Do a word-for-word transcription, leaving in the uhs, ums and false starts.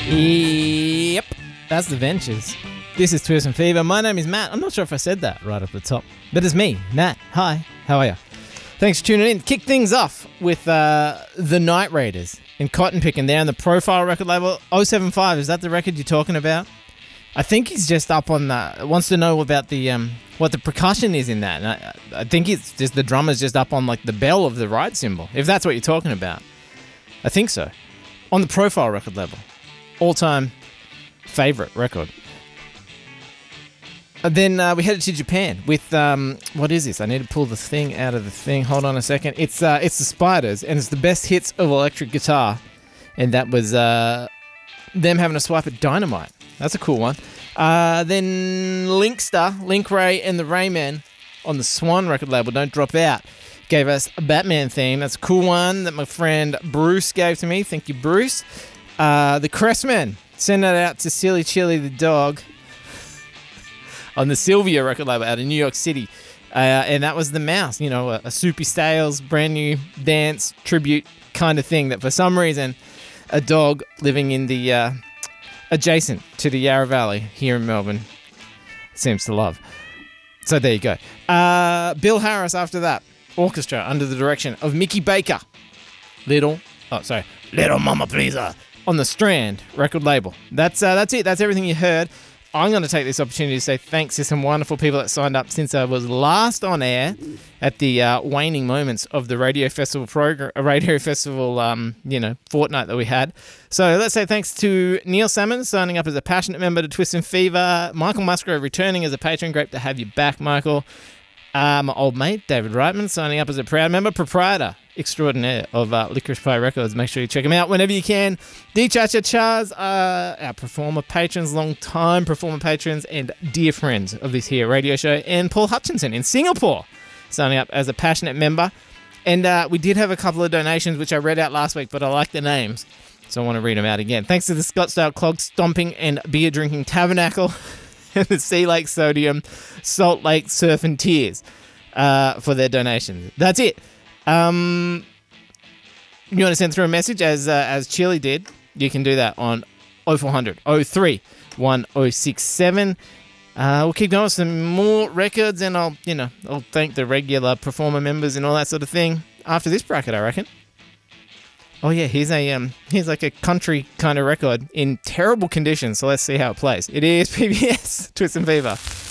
Yep, that's the Ventures. This is Twist and Fever. My name is Matt. I'm not sure if I said that right up the top, but it's me, Matt. Hi, how are you? Thanks for tuning in. Kick things off with uh, the Night Raiders and Cotton Pickin' there on the Profile record label. oh seven five, is that the record you're talking about? I think he's just up on the, wants to know about the um, what the percussion is in that. And I, I think it's just the drummer's just up on like the bell of the ride cymbal, if that's what you're talking about. I think so. On the Profile record label. All-time favorite record. And then uh, we headed to Japan with, um, what is this? I need to pull the thing out of the thing. Hold on a second. It's uh, it's the Spiders, and it's the best hits of electric guitar. And that was uh, them having a swipe at Dynamite. That's a cool one. Uh, then Linkster, Link Ray and the Raymen on the Swan record label, Don't Drop Out, gave us a Batman theme. That's a cool one that my friend Bruce gave to me. Thank you, Bruce. Uh, the Cressmen, send that out to Silly Chili the dog on the Sylvia record label out of New York City. Uh, and that was The Mouse, you know, a, a Soupy Sales brand new dance tribute kind of thing that for some reason a dog living in the uh, adjacent to the Yarra Valley here in Melbourne seems to love. So there you go. Uh, Bill Harris after that. Orchestra under the direction of Mickey Baker. Little, oh sorry, Little Mama Pleaser on the Strand record label. That's uh, that's it. That's everything you heard. I'm going to take this opportunity to say thanks to some wonderful people that signed up since I was last on air at the uh, waning moments of the radio festival program, radio festival, um, you know, fortnight that we had. So let's say thanks to Neil Salmon signing up as a passionate member to Twist and Fever. Michael Musgrove returning as a patron. Great to have you back, Michael. Uh, my old mate, David Reitman, signing up as a proud member, proprietor extraordinaire of uh, Licorice Pie Records. Make sure you check him out whenever you can. D Cha Cha Chas, uh, our performer patrons, long-time performer patrons, and dear friends of this here radio show. And Paul Hutchinson in Singapore, signing up as a passionate member. And uh, we did have a couple of donations, which I read out last week, but I like the names, so I want to read them out again. Thanks to the Scottsdale Clog Stomping and Beer Drinking Tabernacle, and the Sea Lake Sodium, Salt Lake Surf and Tears uh, for their donations. That's it. Um, you want to send through a message as uh, as Chili did? You can do that on oh four hundred, oh three, one oh six seven. Uh, we'll keep going with some more records, and I'll you know I'll thank the regular performer members and all that sort of thing after this bracket, I reckon. Oh yeah, here's a um, here's like a country kind of record in terrible condition. So let's see how it plays. It is P B S Twist and Fever.